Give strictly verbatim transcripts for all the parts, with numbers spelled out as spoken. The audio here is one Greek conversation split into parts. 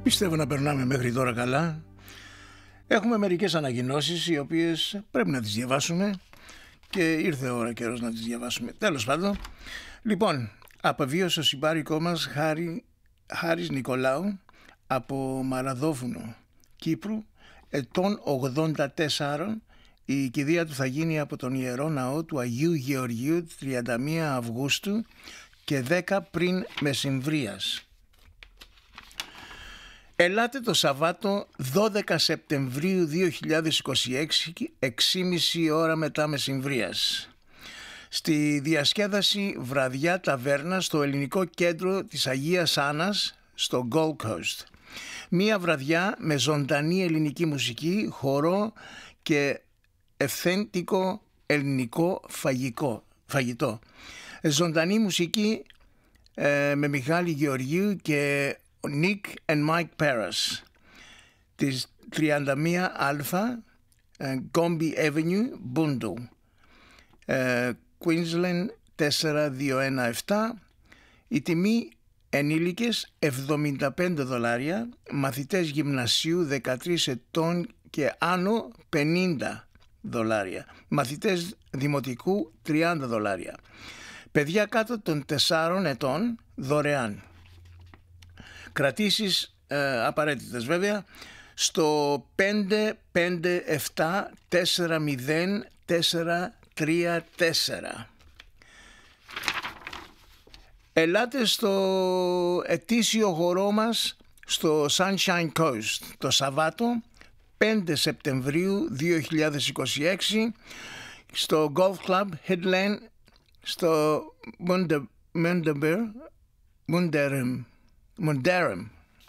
Πιστεύω να περνάμε μέχρι τώρα καλά. Έχουμε μερικές ανακοινώσεις οι οποίες πρέπει να τις διαβάσουμε και ήρθε ώρα καιρός να τις διαβάσουμε. Τέλος πάντων, λοιπόν, απεβίωσε ο συμπάρικό μας Χάρη, Χάρης Νικολάου από Μαραδόβουνο, Κύπρου, ετών ογδόντα τέσσερα. Η κηδεία του θα γίνει από τον Ιερό Ναό του Αγίου Γεωργίου τριάντα μία Αυγούστου και δέκα πριν μεσημβρίας. Ελάτε το Σαββάτο δώδεκα Σεπτεμβρίου δύο χιλιάδες είκοσι έξι, έξι και μισή ώρα μετά μεσημβρίας, στη διασκέδαση Βραδιά Ταβέρνα στο Ελληνικό Κέντρο της Αγίας Άννας στο Gold Coast. Μία βραδιά με ζωντανή ελληνική μουσική, χορό και ευθέντικο ελληνικό φαγικό, φαγητό. Ζωντανή μουσική ε, με Μιχάλη Γεωργίου και Nick and Mike Paras της τριάντα μία Α Gombe Avenue, Boondall, ε, Queensland τέσσερα δύο ένα επτά. Η τιμή ενήλικες εβδομήντα πέντε δολάρια, μαθητές γυμνασίου δεκατρείς ετών και άνω πενήντα δολάρια, μαθητές δημοτικού τριάντα δολάρια, παιδιά κάτω των τεσσάρων ετών δωρεάν. Κρατήσεις ε, απαραίτητες βέβαια στο πέντε πέντε επτά τέσσερα μηδέν τέσσερα τρία τέσσερα. Ελάτε στο ετήσιο χορό μας στο Sunshine Coast το Σαββάτο πέντε Σεπτεμβρίου δύο χιλιάδες είκοσι έξι στο Golf Club Headland στο Mundarum, Mundarum.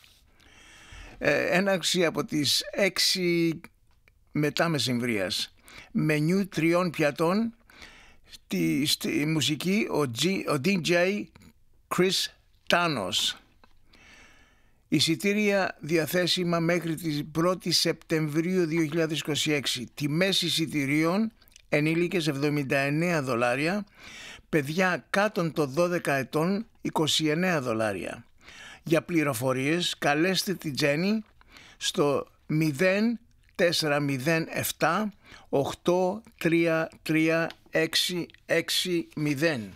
Έναρξη από τις έξι μετά μεσημβρίας. Μενιού τριών πιατών. Στη, στη μουσική ο, G, ο ντι τζέι Chris Tanos. Εισιτήρια διαθέσιμα μέχρι την πρώτη Σεπτεμβρίου δύο χιλιάδες είκοσι έξι. Τιμές εισιτηρίων ενήλικες εβδομήντα εννέα δολάρια, παιδιά κάτω των δώδεκα ετών είκοσι εννέα δολάρια. Για πληροφορίες καλέστε τη Τζέννη στο μηδέν τέσσερα μηδέν επτά οκτώ τρία τρία έξι έξι μηδέν.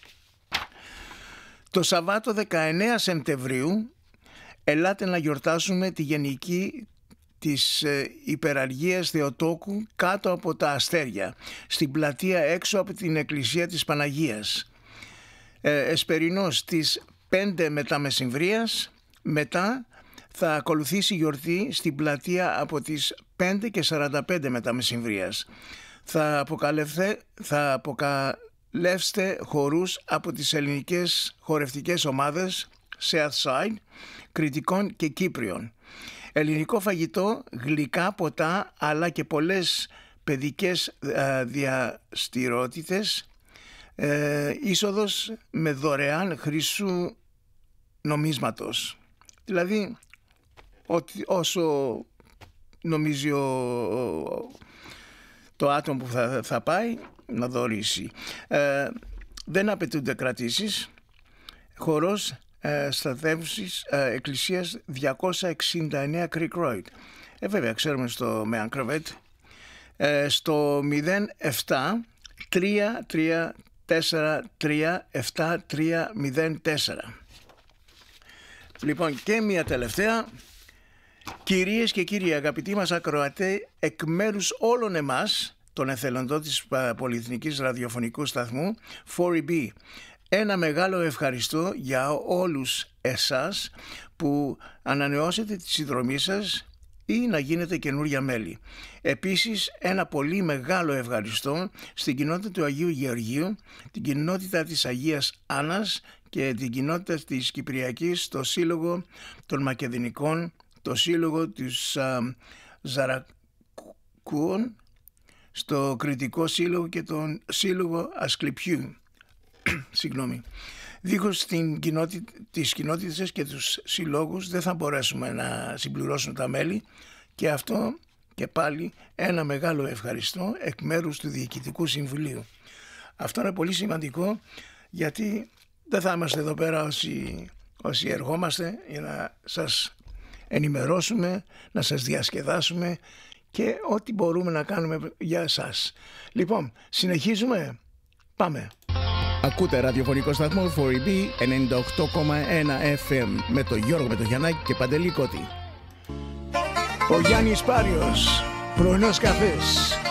Το Σαββάτο δεκαεννέα Σεπτεμβρίου ελάτε να γιορτάσουμε τη γενική της ε, υπεραργίας Θεοτόκου κάτω από τα αστέρια, στην πλατεία έξω από την εκκλησία της Παναγίας. Ε, εσπερινός στις πέντε μετά μεσημβρίας, μετά θα ακολουθήσει γιορτή στην πλατεία από τις πέντε και σαράντα πέντε μετά μεσημβρίας. Θα, θα αποκαλεύσετε χορούς από τις ελληνικές χορευτικές ομάδες Southside, Κρητικών και Κύπριων. Ελληνικό φαγητό, γλυκά ποτά, αλλά και πολλές παιδικές ε, διαστηρότητες. Ε, είσοδος με δωρεάν χρυσού νομίσματος. Δηλαδή, ότι όσο νομίζει ο, ο, το άτομο που θα, θα πάει να δωρήσει. Ε, δεν απαιτούνται κρατήσεις. Χορός ε, σταθεύσης ε, εκκλησίας διακόσια εξήντα εννέα Creek Road. Ε, βέβαια, ξέρουμε στο Meancrovet. Ε, στο μηδέν επτά τρία τρία τέσσερα τρία επτά τρία μηδέν τέσσερα. Λοιπόν, και μια τελευταία. Κυρίες και κύριοι, αγαπητοί μας ακροατέ, εκ μέρους όλων εμάς, των εθελοντών της Πολυεθνικής Ραδιοφωνικού Σταθμού φορ ι μπι, ένα μεγάλο ευχαριστώ για όλους εσάς που ανανεώσετε τη συνδρομή σας ή να γίνετε καινούρια μέλη. Επίσης, ένα πολύ μεγάλο ευχαριστώ στην κοινότητα του Αγίου Γεωργίου, την κοινότητα της Αγίας Άννας και την κοινότητα της Κυπριακής, το Σύλλογο των Μακεδονικών, το Σύλλογο της α, Ζαρακούων, στο Κρητικό Σύλλογο και τον Σύλλογο Ασκληπιού. Συγγνώμη. Δίχως την κοινότητα, τις κοινότητες και τους συλλόγους δεν θα μπορέσουμε να συμπληρώσουμε τα μέλη, και αυτό και πάλι ένα μεγάλο ευχαριστώ εκ μέρους του Διοικητικού Συμβουλίου. Αυτό είναι πολύ σημαντικό, γιατί δεν θα είμαστε εδώ πέρα όσοι, όσοι ερχόμαστε για να σας ενημερώσουμε, να σας διασκεδάσουμε και ό,τι μπορούμε να κάνουμε για εσάς. Λοιπόν, συνεχίζουμε. Πάμε. Ακούτε ραδιοφωνικό σταθμό φορ μπι ενενήντα οκτώ κόμμα ένα εφ εμ με τον Γιώργο, με τον Γιαννάκη και Παντελή Κώτη. Ο Γιάννης Πάριος, πρωινός καφές.